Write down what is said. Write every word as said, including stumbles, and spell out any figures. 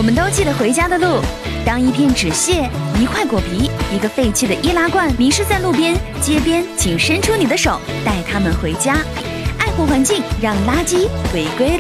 我们都记得回家的路。当一片纸屑、一块果皮、一个废弃的易拉罐迷失在路边、街边，请伸出你的手，带它们回家。爱护环境，让垃圾回归